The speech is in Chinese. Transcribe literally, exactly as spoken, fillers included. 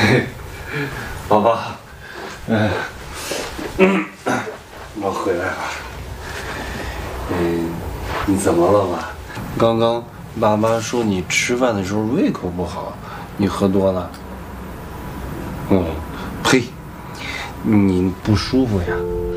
宝宝，嗯，嗯，我回来了。嗯，你怎么了嘛？刚刚爸妈说你吃饭的时候胃口不好，你喝多了。嗯，呸，你不舒服呀？